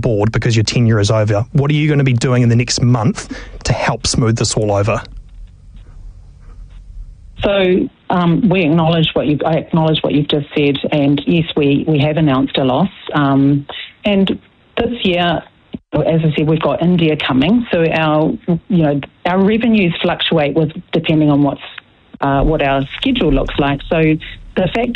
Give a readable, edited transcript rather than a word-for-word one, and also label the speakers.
Speaker 1: board because your tenure is over. What are you going to be doing in the next month to help smooth this all over?
Speaker 2: So I acknowledge what you've just said, and yes, we have announced a loss. And this year, as I said, we've got India coming, so our revenues fluctuate depending on what our schedule looks like. So the fact